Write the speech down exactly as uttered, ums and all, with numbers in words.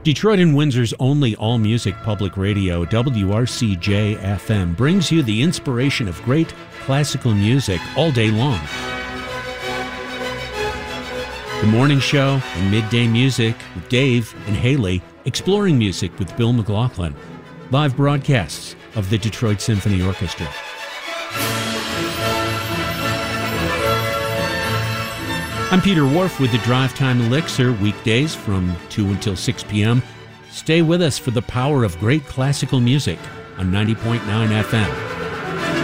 Detroit and Windsor's only all-music public radio, W R C J F M, brings you the inspiration of great classical music all day long. The morning show and midday music with Dave and Haley, exploring music with Bill McLaughlin. Live broadcasts of the Detroit Symphony Orchestra. I'm Peter Wharf with the Drive Time Elixir, weekdays from two until six p.m. Stay with us for the power of great classical music on ninety point nine F M.